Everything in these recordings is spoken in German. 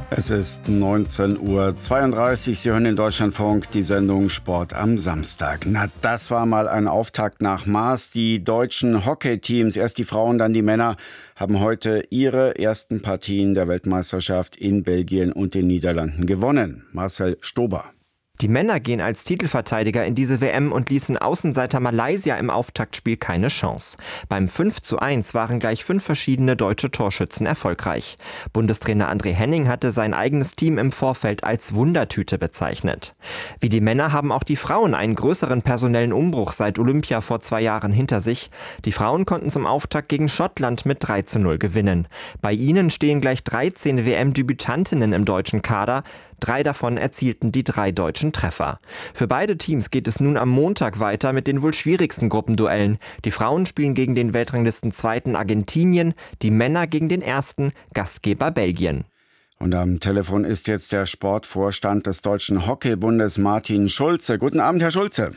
Es ist 19:32 Uhr. Sie hören in Deutschlandfunk die Sendung Sport am Samstag. Na, das war mal ein Auftakt nach Maß. Die deutschen Hockeyteams, erst die Frauen, dann die Männer, haben heute ihre ersten Partien der Weltmeisterschaft in Belgien und den Niederlanden gewonnen. Marcel Stober. Die Männer gehen als Titelverteidiger in diese WM und ließen Außenseiter Malaysia im Auftaktspiel keine Chance. Beim 5:1 waren gleich 5 verschiedene deutsche Torschützen erfolgreich. Bundestrainer André Henning hatte sein eigenes Team im Vorfeld als Wundertüte bezeichnet. Wie die Männer haben auch die Frauen einen größeren personellen Umbruch seit Olympia vor 2 Jahren hinter sich. Die Frauen konnten zum Auftakt gegen Schottland mit 3:0 gewinnen. Bei ihnen stehen gleich 13 WM-Debütantinnen im deutschen Kader. 3 davon erzielten die 3 deutschen Treffer. Für beide Teams geht es nun am Montag weiter mit den wohl schwierigsten Gruppenduellen. Die Frauen spielen gegen den Weltranglisten-Zweiten Argentinien, die Männer gegen den ersten Gastgeber Belgien. Und am Telefon ist jetzt der Sportvorstand des Deutschen Hockeybundes, Martin Schulze. Guten Abend, Herr Schulze.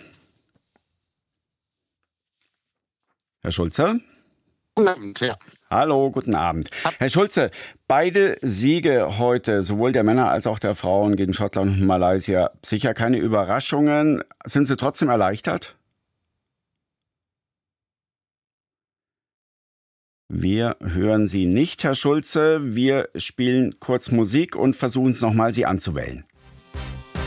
Herr Schulze? Guten Abend, ja. Hallo, guten Abend. Herr Schulze, beide Siege heute, sowohl der Männer als auch der Frauen gegen Schottland und Malaysia, sicher keine Überraschungen. Sind Sie trotzdem erleichtert? Wir hören Sie nicht, Herr Schulze. Wir spielen kurz Musik und versuchen es nochmal, Sie anzuwählen.